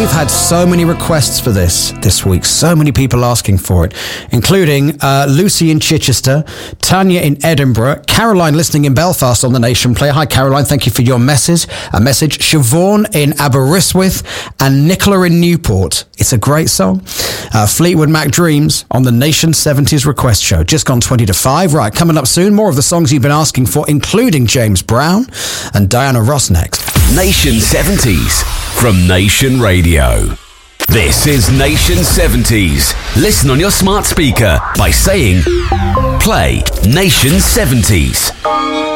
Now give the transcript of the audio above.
I've had so many requests for this week, so many people asking for it, including Lucy in Chichester, Tanya in Edinburgh, Caroline listening in Belfast on the Nation Player. Hi Caroline, thank you for your message. Siobhan in Aberystwyth and Nicola in Newport. It's a great song. Fleetwood Mac Dreams on the Nation 70s request show. Just gone 20 to 5. Right, coming up soon, more of the songs you've been asking for, including James Brown and Diana Ross next. Nation 70s from Nation Radio. This is Nation 70s. Listen on your smart speaker by saying, play Nation 70s.